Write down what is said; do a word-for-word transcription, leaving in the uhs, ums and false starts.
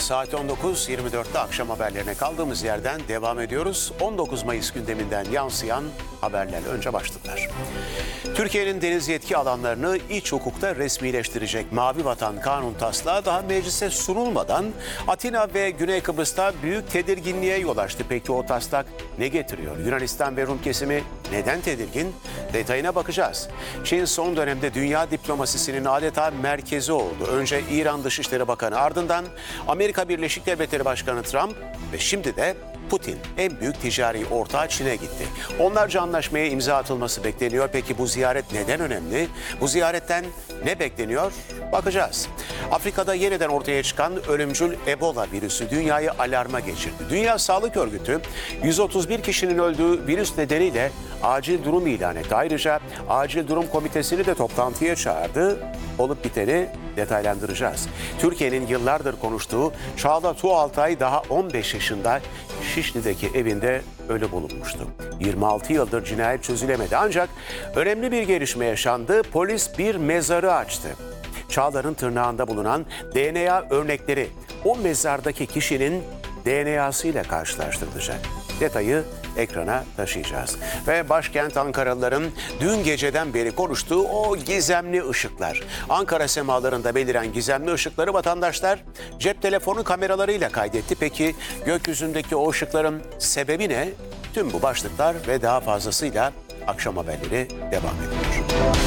Saat on dokuz yirmi dörtte akşam haberlerine kaldığımız yerden devam ediyoruz. on dokuz Mayıs gündeminden yansıyan haberlerle önce başlıklar. Türkiye'nin deniz yetki alanlarını iç hukukta resmileştirecek Mavi Vatan Kanun taslağı daha meclise sunulmadan Atina ve Güney Kıbrıs'ta büyük tedirginliğe yol açtı. Peki o taslak ne getiriyor? Yunanistan ve Rum kesimi neden tedirgin? Detayına bakacağız. Çin son dönemde dünya diplomasisinin adeta merkezi oldu. Önce İran Dışişleri Bakanı, ardından Amerika Birleşik Devletleri Başkanı Trump ve şimdi de Putin en büyük ticari ortağı Çin'e gitti. Onlarca anlaşmaya imza atılması bekleniyor. Peki bu ziyaret neden önemli? Bu ziyaretten ne bekleniyor? Bakacağız. Afrika'da yeniden ortaya çıkan ölümcül Ebola virüsü dünyayı alarma geçirdi. Dünya Sağlık Örgütü yüz otuz bir kişinin öldüğü virüs nedeniyle acil durum ilan etti. Ayrıca acil durum komitesini de toplantıya çağırdı. Olup biteni detaylandıracağız. Türkiye'nin yıllardır konuştuğu Çağla Tuğaltay daha on beş yaşında Şişli'deki evinde ölü bulunmuştu. yirmi altı yıldır cinayet çözülemedi, ancak önemli bir gelişme yaşandı. Polis bir mezarı açtı. Çağla'nın tırnağında bulunan D N A örnekleri o mezardaki kişinin D N A'sıyla karşılaştırılacak. Detayı ekrana taşıyacağız. Ve başkent Ankaralıların dün geceden beri konuştuğu o gizemli ışıklar. Ankara semalarında beliren gizemli ışıkları vatandaşlar cep telefonu kameralarıyla kaydetti. Peki gökyüzündeki o ışıkların sebebi ne? Tüm bu başlıklar ve daha fazlasıyla akşam haberleri devam ediyor.